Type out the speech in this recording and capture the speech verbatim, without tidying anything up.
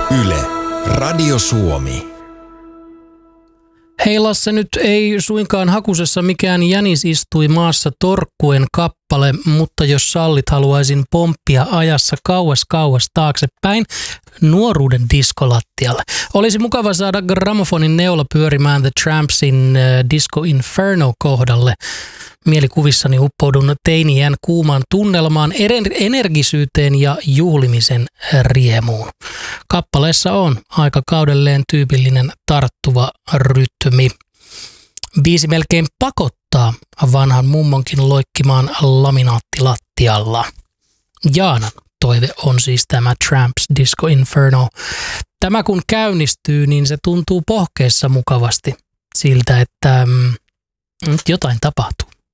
Yle, Radio Suomi. Hei Lasse, nyt ei suinkaan hakusessa mikään jänis istui maassa torkkuen kappale, mutta jos sallit, haluaisin pomppia ajassa kauas kauas taaksepäin nuoruuden diskolattialle. Olisi mukava saada grammofonin neula pyörimään The Trampsin äh, Disco Inferno kohdalle. Mielikuvissani uppoudun teiniän kuumaan tunnelmaan, energisyyteen ja juhlimisen riemuun. Kappaleessa on aikakaudelleen tyypillinen tarttuva rytmi. Biisi melkein pakottaa vanhan mummonkin loikkimaan laminaattilattialla. Jaanan toive on siis tämä Tramps Disco Inferno. Tämä kun käynnistyy, niin se tuntuu pohkeessa mukavasti siltä, että mm, jotain tapahtuu.